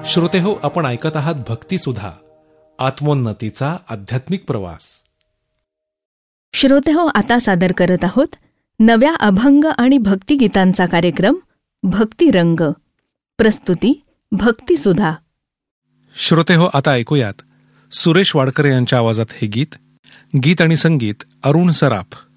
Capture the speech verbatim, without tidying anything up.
श्रोतेहो, आपण ऐकत आहात भक्तिसुधा, आत्मोन्नतीचा आध्यात्मिक प्रवास. श्रोतेहो, आता सादर करत आहोत नव्या अभंग आणि भक्तिगीतांचा कार्यक्रम भक्तिरंग. प्रस्तुती भक्तिसुधा. श्रोतेहो, आता ऐकूयात सुरेश वाडकर यांच्या आवाजात हे गीत. गीत आणि संगीत अरुण सराफ.